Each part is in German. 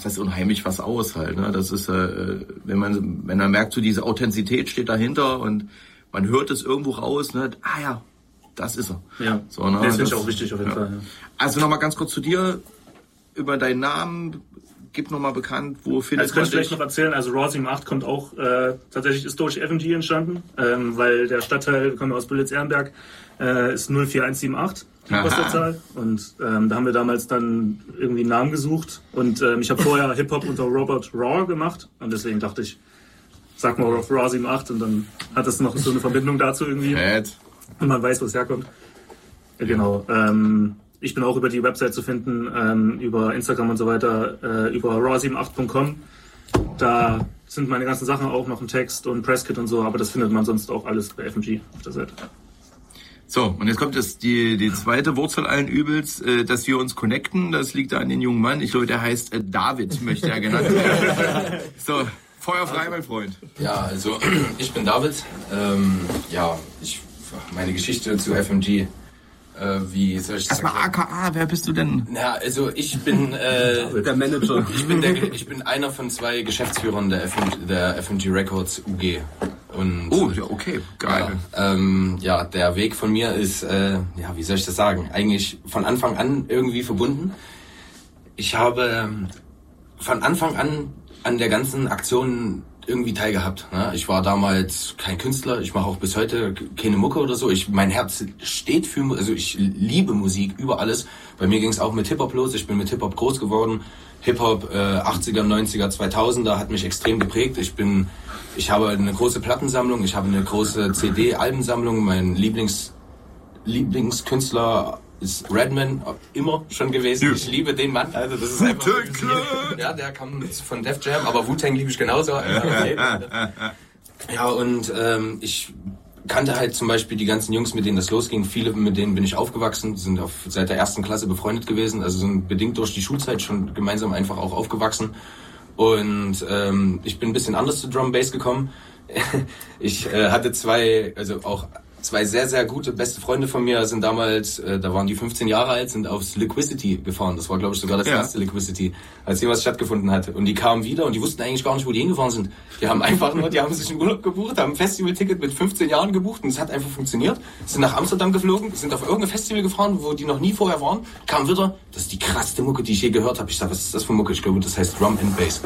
macht das unheimlich was aus halt. Ne? Das ist, wenn er merkt, so diese Authentizität steht dahinter und man hört es irgendwo raus, ne? Ah ja, das ist er. Ja, so, ne? Das finde ich auch wichtig auf jeden Fall. Ja. Also nochmal ganz kurz zu dir, über deinen Namen, gib nochmal bekannt, wo findet man dich? Das kann ich vielleicht noch erzählen, also Raw 78 kommt auch, tatsächlich ist durch FMG entstanden, weil der Stadtteil, wir kommen aus Bülitz-Ehrenberg, ist 04178, die Postleitzahl. Und da haben wir damals dann irgendwie einen Namen gesucht und ich habe vorher Hip-Hop unter Robert Raw gemacht und deswegen dachte ich, sag mal Raw 78 und dann hat das noch so eine Verbindung dazu irgendwie. Und man weiß, wo es herkommt. Genau. Ich bin auch über die Website zu finden, über Instagram und so weiter, über raw78.com. Da sind meine ganzen Sachen auch noch ein Text und Presskit und so, aber das findet man sonst auch alles bei FMG auf der Seite. So, und jetzt kommt die zweite Wurzel allen Übels, dass wir uns connecten. Das liegt an den jungen Mann. Ich glaube, der heißt David, möchte er genannt werden. So, Feuer frei, mein Freund. Ja, also ich bin David. Meine Geschichte zu FMG. Wie soll ich das sagen? Erstmal AKA, wer bist du denn? Ja, also ich bin der Manager. Ich bin einer von 2 Geschäftsführern der FMG Records UG. Und, ja, okay, geil. Der Weg von mir ist, wie soll ich das sagen? Eigentlich von Anfang an irgendwie verbunden. Ich habe von Anfang an der ganzen Aktion irgendwie teilgehabt. Ne? Ich war damals kein Künstler, ich mache auch bis heute keine Mucke oder so. Mein Herz steht für, also ich liebe Musik über alles. Bei mir ging es auch mit Hip-Hop los, ich bin mit Hip-Hop groß geworden. Hip-Hop 80er, 90er, 2000er hat mich extrem geprägt. Ich habe eine große Plattensammlung, ich habe eine große CD-Albensammlung. Mein Lieblingskünstler ist Redman, immer schon gewesen. Ich liebe den Mann. Also das ist einfach ja, der kam von Def Jam, aber Wu-Tang liebe ich genauso. Ja, und ich kannte halt zum Beispiel die ganzen Jungs, mit denen das losging. Viele, mit denen bin ich aufgewachsen, sind seit der 1. Klasse befreundet gewesen, also sind bedingt durch die Schulzeit schon gemeinsam einfach auch aufgewachsen. Und ich bin ein bisschen anders zu Drum Bass gekommen. Ich hatte zwei sehr, sehr gute beste Freunde von mir, sind damals, da waren die 15 Jahre alt, sind aufs Liquidity gefahren. Das war, glaube ich, sogar das erste Liquidity, als jemals stattgefunden hat. Und die kamen wieder und die wussten eigentlich gar nicht, wo die hingefahren sind. Die haben sich einen Urlaub gebucht, haben ein Festivalticket mit 15 Jahren gebucht und es hat einfach funktioniert. Sind nach Amsterdam geflogen, sind auf irgendein Festival gefahren, wo die noch nie vorher waren, kamen wieder. Das ist die krasseste Mucke, die ich je gehört habe. Ich sag, was ist das für Mucke? Ich glaube, das heißt Drum and Bass.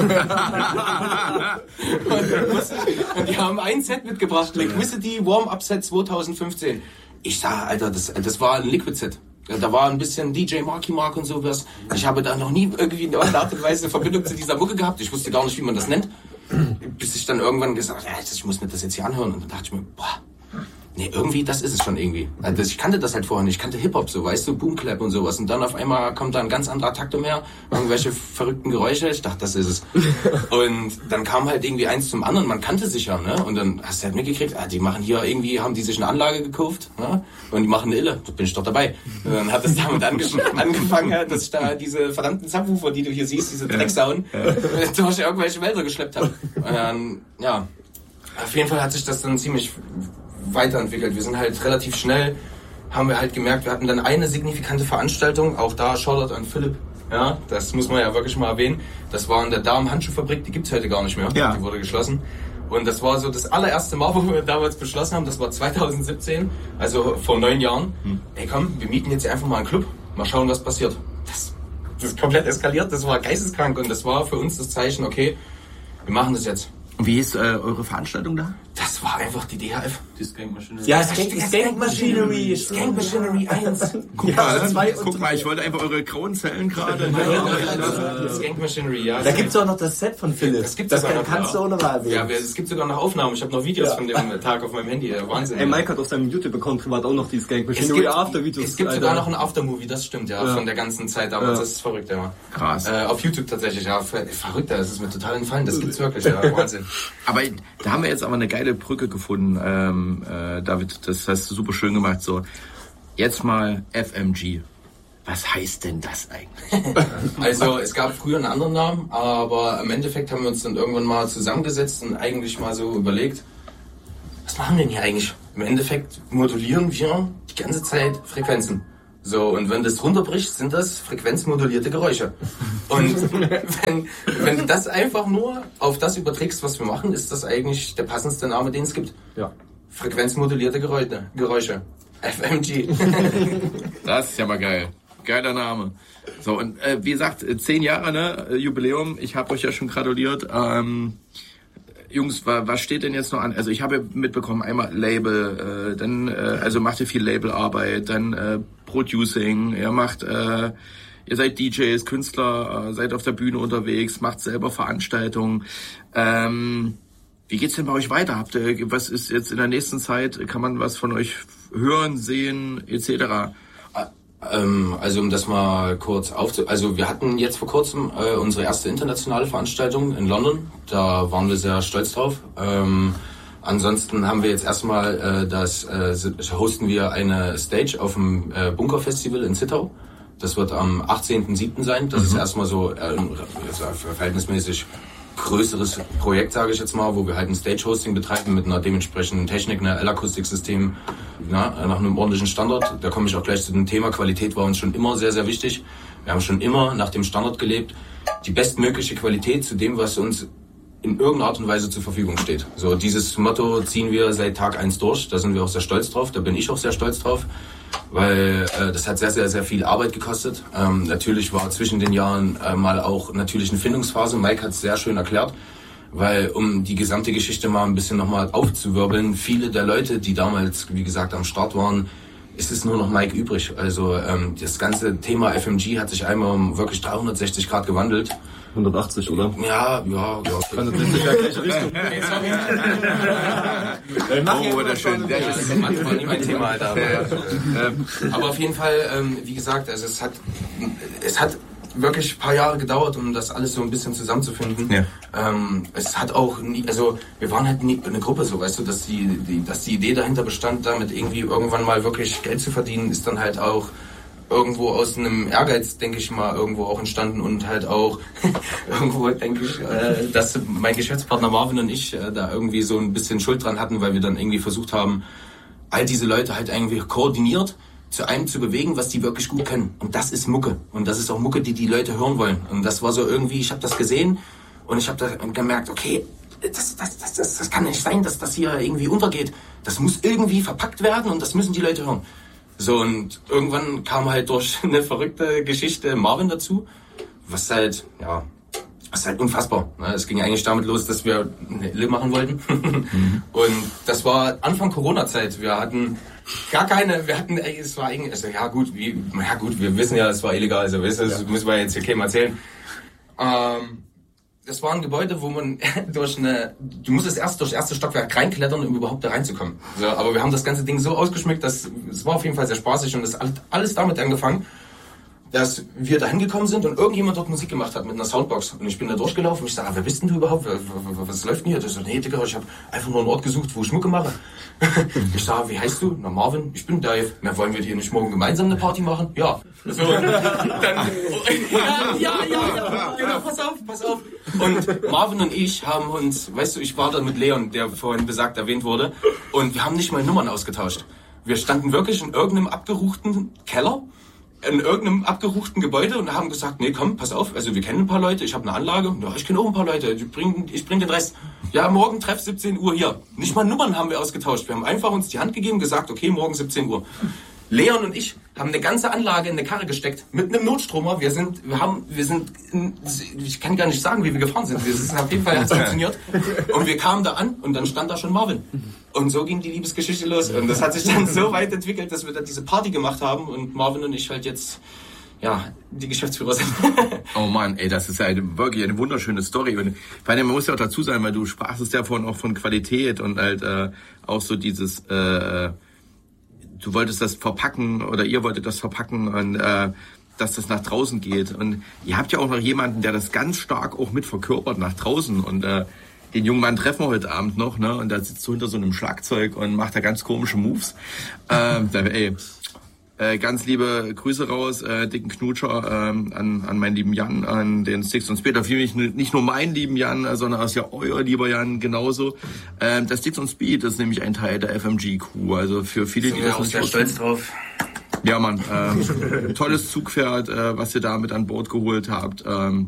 und die haben ein Set mitgebracht, Liquidity Warm-Up-Set 2015. Ich sag, Alter, das war ein Liquid-Set. Da war ein bisschen DJ Marky Mark und sowas. Ich habe da noch nie irgendwie in irgendeiner Art und Weise eine Verbindung zu dieser Mucke gehabt. Ich wusste gar nicht, wie man das nennt. Bis ich dann irgendwann gesagt habe, ich muss mir das jetzt hier anhören. Und dann dachte ich mir, nee, irgendwie, das ist es schon irgendwie. Also ich kannte das halt vorher nicht. Ich kannte Hip-Hop so, weißt du, Boomclap und sowas. Und dann auf einmal kommt da ein ganz anderer Takt umher, irgendwelche verrückten Geräusche. Ich dachte, das ist es. Und dann kam halt irgendwie eins zum anderen. Man kannte sich ja, ne? Und dann hast du halt mitgekriegt, die machen hier irgendwie, haben die sich eine Anlage gekauft, ne? Und die machen eine Ille. Da bin ich doch dabei. Und dann hat es damit angefangen, dass ich da diese verdammten Subwoofer, die du hier siehst, diese Drecksauen, durch irgendwelche Wälder geschleppt habe. Und dann, ja, auf jeden Fall hat sich das dann ziemlich weiterentwickelt. Wir sind halt relativ schnell, haben wir halt gemerkt, wir hatten dann eine signifikante Veranstaltung, auch da Shoutout an Philipp, ja, das muss man ja wirklich mal erwähnen. Das war in der Darm-Handschuhfabrik, die gibt's heute gar nicht mehr, die wurde geschlossen. Und das war so das allererste Mal, wo wir damals beschlossen haben, das war 2017, also vor 9 Jahren. Ey komm, wir mieten jetzt einfach mal einen Club, mal schauen, was passiert. Das ist komplett eskaliert, das war geisteskrank und das war für uns das Zeichen, okay, wir machen das jetzt. Und wie ist eure Veranstaltung da? Das war einfach die DHF. Die Skank Machinery. Ja, Skank Machinery. Skank Machinery 1. Guck mal, ich wollte einfach eure grauen Zellen gerade. Skank Machinery, ja. Da gibt's auch noch das Set von Philipp. Das kannst du ohne Wahl sehen. Ja, es gibt sogar noch Aufnahmen. Ich habe noch Videos von dem Tag auf meinem Handy. Wahnsinn. Ey, Mike hat auf seinem YouTube-Account privat auch noch die Skank Machinery After-Videos. Es gibt sogar noch ein After-Movie, das stimmt, ja, von der ganzen Zeit damals. Das ist verrückt, ja. Krass. Auf YouTube tatsächlich, ja. Verrückt, das ist mir total entfallen. Das gibt's wirklich, ja. Wahnsinn. Aber da haben wir jetzt aber eine geile Brücke gefunden, David, das hast du super schön gemacht. So, jetzt mal FMG. Was heißt denn das eigentlich? Also es gab früher einen anderen Namen, aber im Endeffekt haben wir uns dann irgendwann mal zusammengesetzt und eigentlich mal so überlegt, was machen wir denn hier eigentlich? Im Endeffekt modulieren wir die ganze Zeit Frequenzen. So, und wenn das runterbricht, sind das frequenzmodulierte Geräusche. Und wenn du das einfach nur auf das überträgst, was wir machen, ist das eigentlich der passendste Name, den es gibt. Ja. Frequenzmodulierte Geräusche. FMG. Das ist ja mal geil. Geiler Name. So, und wie gesagt, 10 Jahre, ne, Jubiläum. Ich habe euch ja schon gratuliert. Jungs, was steht denn jetzt noch an? Also ich habe mitbekommen, einmal Label, dann also macht ihr viel Labelarbeit, dann Producing, ihr seid DJs, Künstler, seid auf der Bühne unterwegs, macht selber Veranstaltungen. Wie geht's denn bei euch weiter? Was ist jetzt in der nächsten Zeit? Kann man was von euch hören, sehen, etc.? Also um das mal kurz also wir hatten jetzt vor kurzem unsere erste internationale Veranstaltung in London. Da waren wir sehr stolz drauf. Ansonsten haben wir jetzt erstmal hosten wir eine Stage auf dem Bunker Festival in Zittau. Das wird am 18.07. sein. Das ist erstmal so verhältnismäßig größeres Projekt, sage ich jetzt mal, wo wir halt ein Stage-Hosting betreiben mit einer dementsprechenden Technik, einer L-Akustiksystem, nach einem ordentlichen Standard. Da komme ich auch gleich zu dem Thema. Qualität war uns schon immer sehr, sehr wichtig. Wir haben schon immer nach dem Standard gelebt. Die bestmögliche Qualität zu dem, was uns in irgendeiner Art und Weise zur Verfügung steht. So, dieses Motto ziehen wir seit Tag 1 durch. Da sind wir auch sehr stolz drauf. Da bin ich auch sehr stolz drauf. Weil das hat sehr, sehr, sehr viel Arbeit gekostet. Natürlich war zwischen den Jahren mal auch natürlich eine Findungsphase. Mike hat es sehr schön erklärt, weil um die gesamte Geschichte mal ein bisschen nochmal aufzuwirbeln, viele der Leute, die damals, wie gesagt, am Start waren, ist es nur noch Mike übrig. Also das ganze Thema FMG hat sich einmal um wirklich 360 Grad gewandelt. 180, oder? Ja. 160 gleiche Richtung. Oh, das schön. Das war nie mein Thema, Alter. Aber auf jeden Fall, wie gesagt, also es hat wirklich ein paar Jahre gedauert, um das alles so ein bisschen zusammenzufinden. Ja. Es hat auch nie, also wir waren halt nie eine Gruppe, so weißt du, dass die Idee dahinter bestand, damit irgendwie irgendwann mal wirklich Geld zu verdienen, ist dann halt auch irgendwo aus einem Ehrgeiz, denke ich mal, irgendwo auch entstanden und halt auch irgendwo, denke ich, dass mein Geschäftspartner Marvin und ich da irgendwie so ein bisschen Schuld dran hatten, weil wir dann irgendwie versucht haben, all diese Leute halt irgendwie koordiniert zu einem zu bewegen, was die wirklich gut können. Und das ist Mucke. Und das ist auch Mucke, die Leute hören wollen. Und das war so irgendwie, ich habe das gesehen und ich habe da gemerkt, okay, das kann nicht sein, dass das hier irgendwie untergeht. Das muss irgendwie verpackt werden und das müssen die Leute hören. So, und irgendwann kam halt durch eine verrückte Geschichte Marvin dazu, was halt unfassbar. Es ging eigentlich damit los, dass wir eine Ille machen wollten. Und das war Anfang Corona-Zeit. Wir hatten es war irgendwie, wir wissen ja, es war illegal, also das müssen wir jetzt hier keinem erzählen. Das war ein Gebäude, wo man du musstest erst durch das erste Stockwerk reinklettern, um überhaupt da reinzukommen. So, aber wir haben das ganze Ding so ausgeschmückt, es war auf jeden Fall sehr spaßig und das alles damit angefangen, dass wir da hingekommen sind und irgendjemand dort Musik gemacht hat mit einer Soundbox. Und ich bin da durchgelaufen und ich sage, wer bist denn du überhaupt? Was läuft denn hier? Der so, nee, Digga, ich habe einfach nur einen Ort gesucht, wo ich Mucke mache. Ich sage, wie heißt du? Na, Marvin, ich bin Dave. Na, wollen wir hier nicht morgen gemeinsam eine Party machen? Ja. So, dann, ja. Genau, pass auf. Und Marvin und ich haben uns, weißt du, ich war da mit Leon, der vorhin erwähnt wurde, und wir haben nicht mal Nummern ausgetauscht. Wir standen wirklich in irgendeinem abgeruchten Keller, in irgendeinem abgeruchten Gebäude und haben gesagt, nee, komm, pass auf, also wir kennen ein paar Leute, ich habe eine Anlage, ja, ich kenne auch ein paar Leute, ich bring den Rest. Ja, morgen Treff 17 Uhr hier. Nicht mal Nummern haben wir ausgetauscht. Wir haben einfach uns die Hand gegeben, gesagt, okay, morgen 17 Uhr. Leon und ich haben eine ganze Anlage in eine Karre gesteckt mit einem Notstromer. Ich kann gar nicht sagen, wie wir gefahren sind. Das hat auf jeden Fall funktioniert. Und wir kamen da an und dann stand da schon Marvin. Und so ging die Liebesgeschichte los. Und das hat sich dann so weit entwickelt, dass wir dann diese Party gemacht haben und Marvin und ich halt jetzt, ja, die Geschäftsführer sind. Oh Mann, ey, das ist ja wirklich eine wunderschöne Story. Und man muss ja auch dazu sagen, weil du sprachst ja vorhin auch von Qualität und halt auch so dieses du wolltest das verpacken oder ihr wolltet das verpacken und dass das nach draußen geht. Und ihr habt ja auch noch jemanden, der das ganz stark auch mit verkörpert nach draußen. Und den jungen Mann treffen wir heute Abend noch, ne? Und da sitzt so hinter so einem Schlagzeug und macht da ganz komische Moves. Ganz liebe Grüße raus, dicken Knutscher an meinen lieben Jan, an den Sticks und Speed. Auf jeden Fall nicht nur meinen lieben Jan, sondern auch ja euer lieber Jan genauso. Der Sticks und Speed ist nämlich ein Teil der FMG Crew. Also für viele, die das auch sehr stolz drauf. Ja, Mann, tolles Zugpferd, was ihr da mit an Bord geholt habt.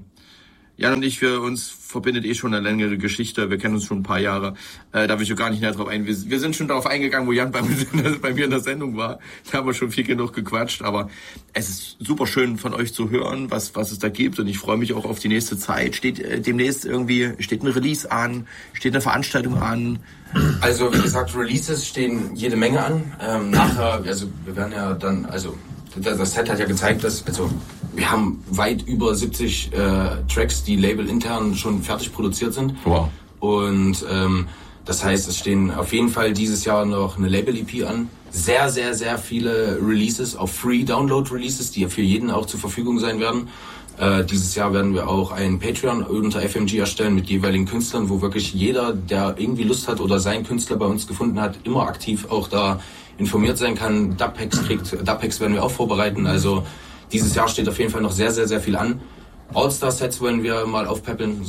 Jan und ich, uns verbindet schon eine längere Geschichte. Wir kennen uns schon ein paar Jahre. Da will ich gar nicht näher drauf ein. Wir sind schon darauf eingegangen, wo Jan bei mir in der Sendung war. Da haben wir schon viel genug gequatscht. Aber es ist super schön von euch zu hören, was es da gibt. Und ich freue mich auch auf die nächste Zeit. Steht demnächst steht ein Release an? Steht eine Veranstaltung an? Also, wie gesagt, Releases stehen jede Menge an. Nachher, also wir werden ja dann, das Set hat ja gezeigt, dass, wir haben weit über 70 Tracks, die labelintern schon fertig produziert sind. Wow. Und das heißt, es stehen auf jeden Fall dieses Jahr noch eine Label-EP an. Sehr, sehr, sehr viele Releases, auch Free-Download-Releases, die für jeden auch zur Verfügung sein werden. Dieses Jahr werden wir auch ein Patreon unter FMG erstellen mit jeweiligen Künstlern, wo wirklich jeder, der irgendwie Lust hat oder seinen Künstler bei uns gefunden hat, immer aktiv auch da informiert sein kann. Dubpacks werden wir auch vorbereiten. Also dieses Jahr steht auf jeden Fall noch sehr, sehr, sehr viel an. All-Star-Sets wollen wir mal aufpäppeln.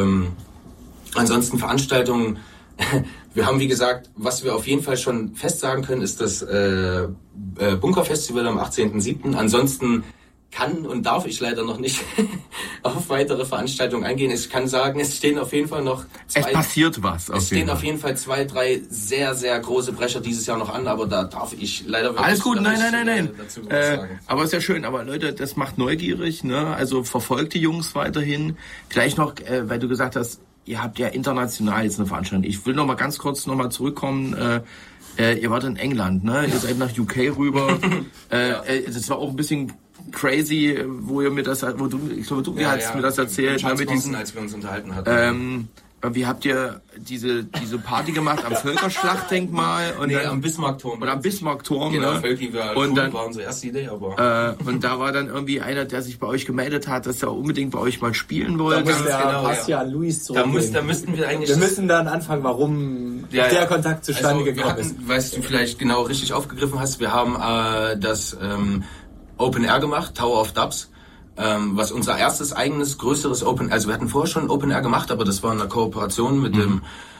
Ansonsten Veranstaltungen. Wir haben, wie gesagt, was wir auf jeden Fall schon fest sagen können, ist das Bunker-Festival am 18.07. Ansonsten kann und darf ich leider noch nicht auf weitere Veranstaltungen eingehen. Ich kann sagen, es stehen auf jeden Fall noch Es passiert was. Es stehen auf jeden Fall 2, 3 sehr, sehr große Brecher dieses Jahr noch an, aber da darf ich leider wirklich alles gut, nein. dazu sagen. Aber ist ja schön, aber Leute, das macht neugierig, ne? Also verfolgt die Jungs weiterhin. Gleich noch, weil du gesagt hast, ihr habt ja international jetzt eine Veranstaltung. Ich will noch mal ganz kurz zurückkommen. Ihr wart in England, ne? Ihr seid nach UK rüber. Das war auch ein bisschen crazy, wo ihr mir das, ich glaube, du hast mir das erzählt, ne, mit diesen, als wir uns unterhalten hatten. Wie habt ihr diese Party gemacht am Völkerschlachtdenkmal und am Bismarckturm. Oder am Bismarckturm, genau, ne? Völki war unsere erste Idee, aber und da war dann irgendwie einer, der sich bei euch gemeldet hat, dass er unbedingt bei euch mal spielen wollte. Da muss der Bastian Luis zurückgehen. Da müssten wir eigentlich... Wir müssen dann anfangen, warum der Kontakt zustande gekommen ist. Weißt du, vielleicht genau richtig aufgegriffen hast, wir haben das Open Air gemacht, Tower of Dubs, was unser erstes eigenes, größeres wir hatten vorher schon Open Air gemacht, aber das war eine Kooperation mit dem,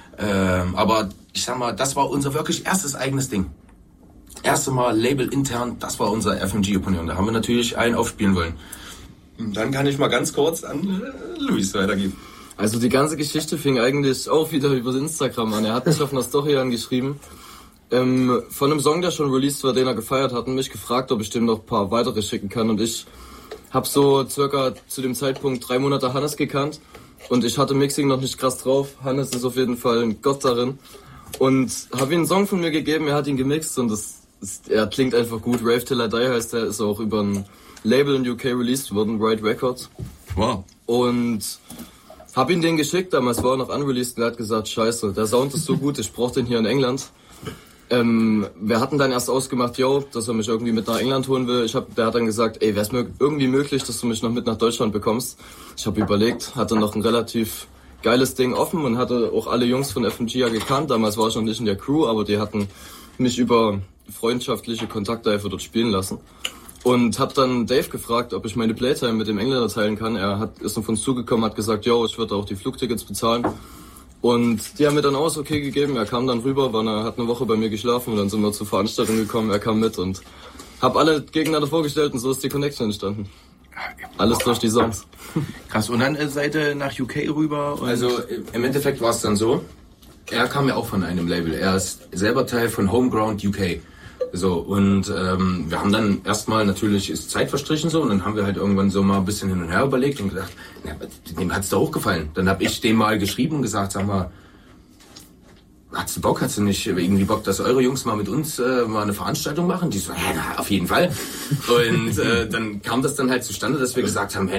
aber ich sag mal, das war unser wirklich erstes eigenes Ding. Erste Mal Label intern, das war unser FMG Open Air und da haben wir natürlich einen aufspielen wollen. Und dann kann ich mal ganz kurz an Luis weitergeben. Also die ganze Geschichte fing eigentlich auch wieder über Instagram an. Er hat mich auf einer Story angeschrieben, von einem Song, der schon released war, den er gefeiert hat, und mich gefragt, ob ich dem noch ein paar weitere schicken kann. Und ich habe so circa zu dem Zeitpunkt 3 Monate Hannes gekannt und ich hatte Mixing noch nicht krass drauf. Hannes ist auf jeden Fall ein Gott darin. Und habe ihm einen Song von mir gegeben, er hat ihn gemixt und er klingt einfach gut. Rave Till I Die heißt der, ist auch über ein Label in UK released worden, Right Records. Wow. Und hab ihm den geschickt, damals war er noch unreleased, und er hat gesagt, scheiße, der Sound ist so gut, ich brauch den hier in England. Wir hatten dann erst ausgemacht, dass er mich irgendwie mit nach England holen will. Der hat dann gesagt, ey, wär's mir irgendwie möglich, dass du mich noch mit nach Deutschland bekommst. Ich habe überlegt, hatte noch ein relativ geiles Ding offen und hatte auch alle Jungs von FMG ja gekannt. Damals war ich noch nicht in der Crew, aber die hatten mich über freundschaftliche Kontakte einfach dort spielen lassen. Und hab dann Dave gefragt, ob ich meine Playtime mit dem Engländer teilen kann. Ist auf uns zugekommen, hat gesagt, ich würde auch die Flugtickets bezahlen. Und die haben mir dann auch okay gegeben. Er kam dann rüber, hat eine Woche bei mir geschlafen und dann sind wir zur Veranstaltung gekommen. Er kam mit und hab alle gegeneinander vorgestellt und so ist die Connection entstanden. Alles durch die Songs. Krass, und dann seid ihr nach UK rüber? Also im Endeffekt war es dann so, er kam ja auch von einem Label. Er ist selber Teil von Homeground UK. So, und wir haben dann erstmal, natürlich ist Zeit verstrichen so, und dann haben wir halt irgendwann so mal ein bisschen hin und her überlegt und gedacht, dem hat's da auch gefallen. Dann habe ich dem mal geschrieben und gesagt, sag mal, hast du nicht irgendwie Bock, dass eure Jungs mal mit uns mal eine Veranstaltung machen? Die so, na, auf jeden Fall. Und dann kam das dann halt zustande, dass wir gesagt haben,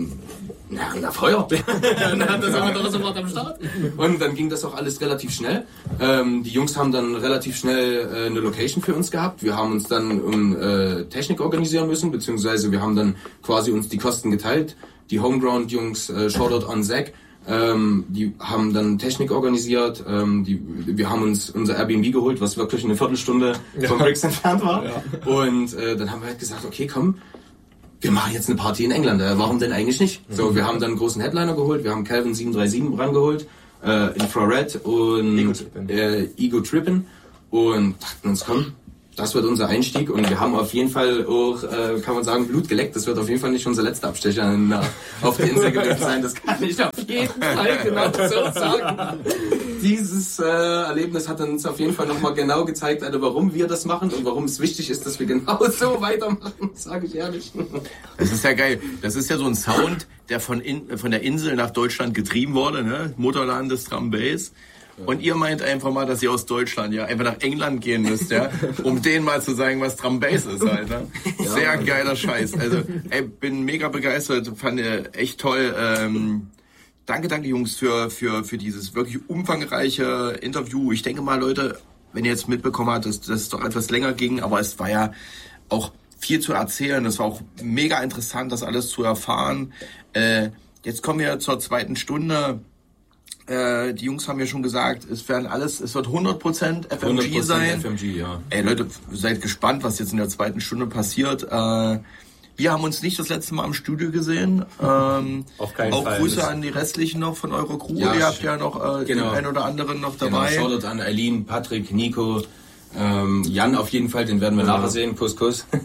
Feuer. Dann hat das aber sofort am Start. Und dann ging das auch alles relativ schnell. Die Jungs haben dann relativ schnell eine Location für uns gehabt. Wir haben uns dann um Technik organisieren müssen, beziehungsweise wir haben dann quasi uns die Kosten geteilt. Die Homeground-Jungs, Shoutout an Zack, die haben dann Technik organisiert. Wir haben uns unser Airbnb geholt, was wirklich eine Viertelstunde vom Bricks entfernt war. Ja. Und dann haben wir halt gesagt, okay, komm, wir machen jetzt eine Party in England. Warum denn eigentlich nicht? So, wir haben dann einen großen Headliner geholt. Wir haben Calvin 737 rangeholt, Infrared und Ego Trippin. Und dachten uns, komm, Das wird unser Einstieg und wir haben auf jeden Fall auch, kann man sagen, Blut geleckt. Das wird auf jeden Fall nicht unser letzter Abstecher auf der Insel gewesen sein. Das kann ich auf jeden Fall genau so sagen. Dieses Erlebnis hat uns auf jeden Fall nochmal genau gezeigt, Alter, warum wir das machen und warum es wichtig ist, dass wir genau so weitermachen, sage ich ehrlich. Das ist ja geil. Das ist ja so ein Sound, der von der Insel nach Deutschland getrieben wurde, ne? Mutterland des Drum Bass. Und ihr meint einfach mal, dass ihr aus Deutschland ja einfach nach England gehen müsst, ja, um denen mal zu sagen, was Drum Bass ist, Alter. Sehr geiler Scheiß. Also, ey, bin mega begeistert, fand echt toll. Danke, Jungs, für dieses wirklich umfangreiche Interview. Ich denke mal, Leute, wenn ihr jetzt mitbekommen habt, dass es doch etwas länger ging, aber es war ja auch viel zu erzählen. Es war auch mega interessant, das alles zu erfahren. Jetzt kommen wir zur zweiten Stunde. Die Jungs haben ja schon gesagt, es wird 100% FMG sein. 100% FMG, ja. Ey Leute, seid gespannt, was jetzt in der zweiten Stunde passiert. Wir haben uns nicht das letzte Mal im Studio gesehen. Auf keinen Fall. Auch Grüße an die restlichen noch von eurer Crew. Ja, ihr habt ja noch den einen oder anderen noch dabei. Genau, Shoutout an Eileen, Patrick, Nico, Jan auf jeden Fall, den werden wir nachher sehen. Kuss.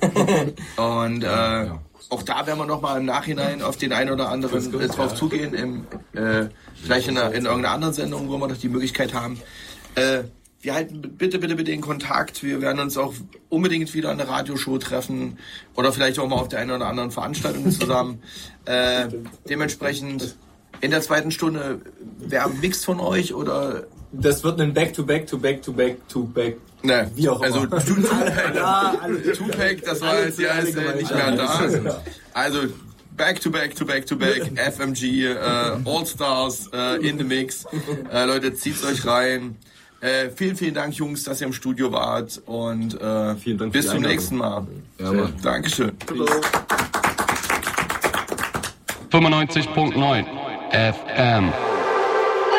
Und auch da werden wir noch mal im Nachhinein auf den einen oder anderen drauf zugehen. Vielleicht in irgendeiner anderen Sendung, wo wir noch die Möglichkeit haben. Wir halten bitte den Kontakt. Wir werden uns auch unbedingt wieder an der Radioshow treffen oder vielleicht auch mal auf der einen oder anderen Veranstaltung zusammen. Dementsprechend in der zweiten Stunde, wer mixt von euch oder? Das wird ein Back-to-Back. Ne, wie auch immer. Also Tupac, das war jetzt ja nicht mehr da. Also Back-to-Back, FMG, All-Stars in the Mix. Leute, zieht's euch rein. Vielen Dank, Jungs, dass ihr im Studio wart und vielen Dank bis zum nächsten Mal. Ja, Mann. Dankeschön. 95.9 FM